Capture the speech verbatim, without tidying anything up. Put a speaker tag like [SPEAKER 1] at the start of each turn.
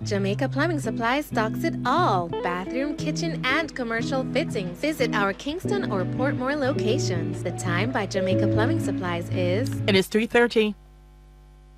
[SPEAKER 1] Jamaica Plumbing Supply stocks it all. Bathroom, kitchen, and commercial fittings. Visit our Kingston or Portmore locations. The time by Jamaica Plumbing Supplies is...
[SPEAKER 2] It is three thirty.